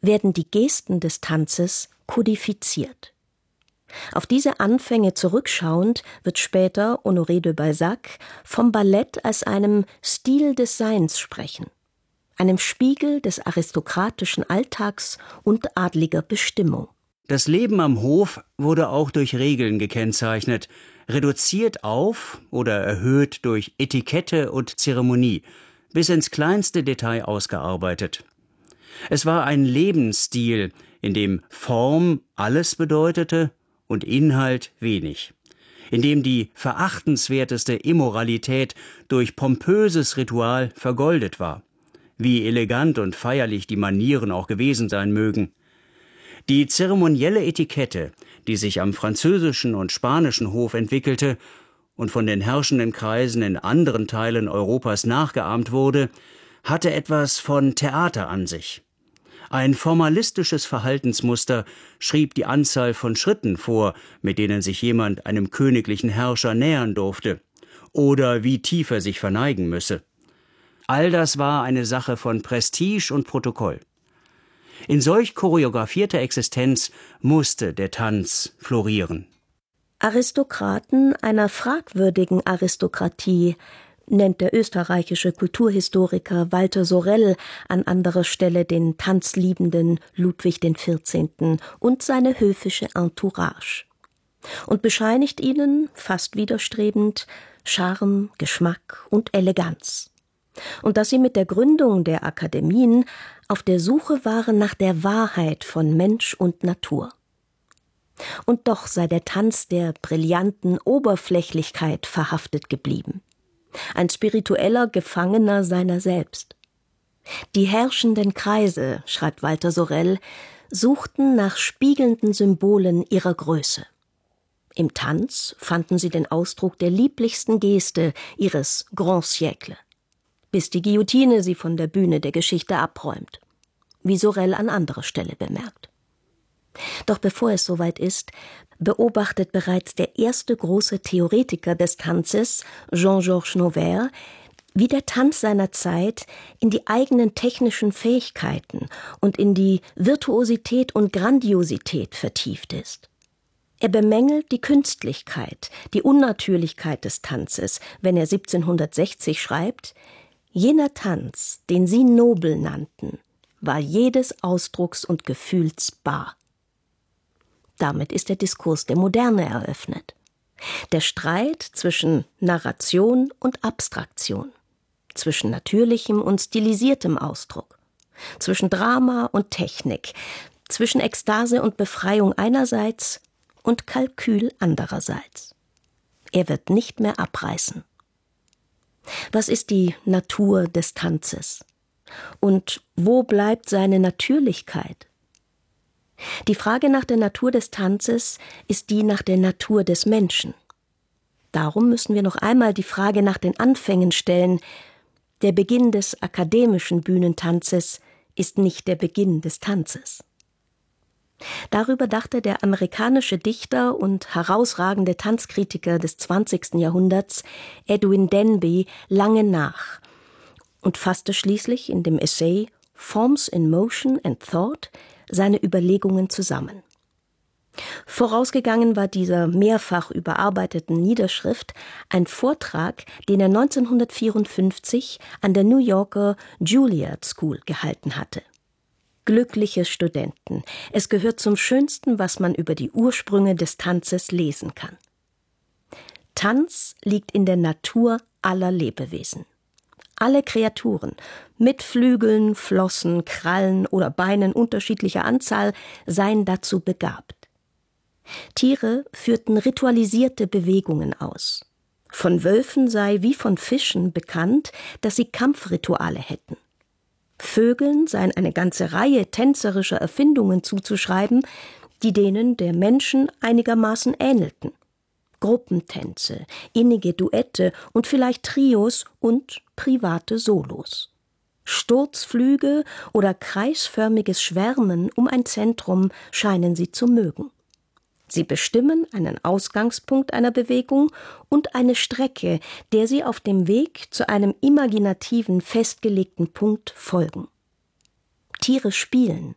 werden die Gesten des Tanzes kodifiziert. Auf diese Anfänge zurückschauend wird später Honoré de Balzac vom Ballett als einem Stil des Seins sprechen, einem Spiegel des aristokratischen Alltags und adliger Bestimmung. Das Leben am Hof wurde auch durch Regeln gekennzeichnet, reduziert auf oder erhöht durch Etikette und Zeremonie, bis ins kleinste Detail ausgearbeitet. Es war ein Lebensstil, in dem Form alles bedeutete und Inhalt wenig, in dem die verachtenswerteste Immoralität durch pompöses Ritual vergoldet war, wie elegant und feierlich die Manieren auch gewesen sein mögen. Die zeremonielle Etikette, die sich am französischen und spanischen Hof entwickelte und von den herrschenden Kreisen in anderen Teilen Europas nachgeahmt wurde, hatte etwas von Theater an sich. Ein formalistisches Verhaltensmuster schrieb die Anzahl von Schritten vor, mit denen sich jemand einem königlichen Herrscher nähern durfte, oder wie tief er sich verneigen müsse. All das war eine Sache von Prestige und Protokoll. In solch choreografierter Existenz musste der Tanz florieren. Aristokraten einer fragwürdigen Aristokratie nennt der österreichische Kulturhistoriker Walter Sorel an anderer Stelle den tanzliebenden Ludwig XIV. Und seine höfische Entourage und bescheinigt ihnen, fast widerstrebend, Charme, Geschmack und Eleganz. Und dass sie mit der Gründung der Akademien auf der Suche waren nach der Wahrheit von Mensch und Natur. Und doch sei der Tanz der brillanten Oberflächlichkeit verhaftet geblieben. Ein spiritueller Gefangener seiner selbst. Die herrschenden Kreise, schreibt Walter Sorel, suchten nach spiegelnden Symbolen ihrer Größe. Im Tanz fanden sie den Ausdruck der lieblichsten Geste ihres Grand Siècle, bis die Guillotine sie von der Bühne der Geschichte abräumt, wie Sorel an anderer Stelle bemerkt. Doch bevor es soweit ist, beobachtet bereits der erste große Theoretiker des Tanzes, Jean-Georges Noverre, wie der Tanz seiner Zeit in die eigenen technischen Fähigkeiten und in die Virtuosität und Grandiosität vertieft ist. Er bemängelt die Künstlichkeit, die Unnatürlichkeit des Tanzes, wenn er 1760 schreibt: Jener Tanz, den sie nobel nannten, war jedes Ausdrucks und Gefühls bar. Damit ist der Diskurs der Moderne eröffnet. Der Streit zwischen Narration und Abstraktion, zwischen natürlichem und stilisiertem Ausdruck, zwischen Drama und Technik, zwischen Ekstase und Befreiung einerseits und Kalkül andererseits. Er wird nicht mehr abreißen. Was ist die Natur des Tanzes? Und wo bleibt seine Natürlichkeit? Die Frage nach der Natur des Tanzes ist die nach der Natur des Menschen. Darum müssen wir noch einmal die Frage nach den Anfängen stellen. Der Beginn des akademischen Bühnentanzes ist nicht der Beginn des Tanzes. Darüber dachte der amerikanische Dichter und herausragende Tanzkritiker des 20. Jahrhunderts Edwin Denby lange nach und fasste schließlich in dem Essay Forms in Motion and Thought seine Überlegungen zusammen. Vorausgegangen war dieser mehrfach überarbeiteten Niederschrift ein Vortrag, den er 1954 an der New Yorker Juilliard School gehalten hatte. Glückliche Studenten, es gehört zum Schönsten, was man über die Ursprünge des Tanzes lesen kann. Tanz liegt in der Natur aller Lebewesen. Alle Kreaturen, mit Flügeln, Flossen, Krallen oder Beinen unterschiedlicher Anzahl, seien dazu begabt. Tiere führten ritualisierte Bewegungen aus. Von Wölfen sei wie von Fischen bekannt, dass sie Kampfrituale hätten. Vögeln seien eine ganze Reihe tänzerischer Erfindungen zuzuschreiben, die denen der Menschen einigermaßen ähnelten. Gruppentänze, innige Duette und vielleicht Trios und private Solos. Sturzflüge oder kreisförmiges Schwärmen um ein Zentrum scheinen sie zu mögen. Sie bestimmen einen Ausgangspunkt einer Bewegung und eine Strecke, der sie auf dem Weg zu einem imaginativen, festgelegten Punkt folgen. Tiere spielen,